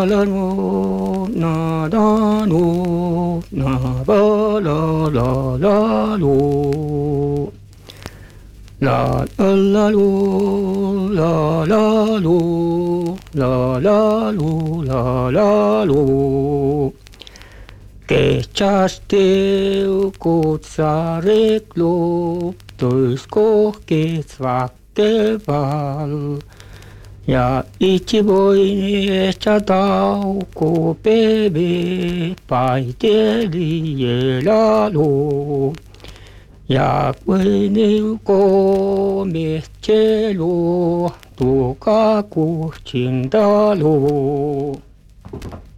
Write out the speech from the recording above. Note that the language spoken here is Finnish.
la lo na da lo na ba la lo la la lo la lo la lo la lo que chasteu kutsareklo toisko ketsvakkeval ja ichivoini ehtsä tauko peve paiteli jelalo ja kuinilko mehtselo tuka kuhtsintalo.